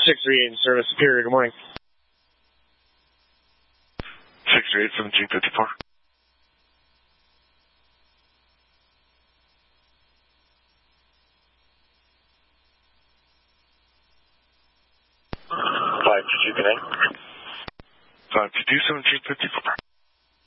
638 in service. Superior, good morning. 638, 1754. 522, connect. 522, 1754.